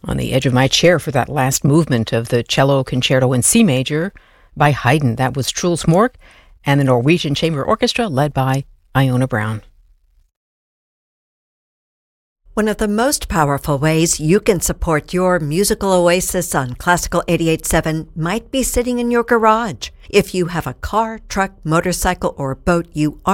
On the edge of my chair for that last movement of the Cello Concerto in C major by Haydn. That was Truls Mork and the Norwegian Chamber Orchestra led by Iona Brown. One of the most powerful ways you can support your musical oasis on Classical 88.7 might be sitting in your garage. If you have a car, truck, motorcycle, or boat you aren't